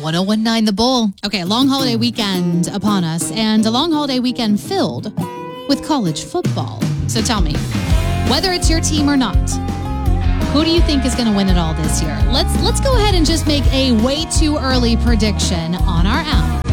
1019 The Bull. Okay, a long holiday weekend upon us, and a long holiday weekend filled with college football. So tell me, whether it's your team or not, who do you think is going to win it all this year? Let's go ahead and just make a way too early prediction on our app.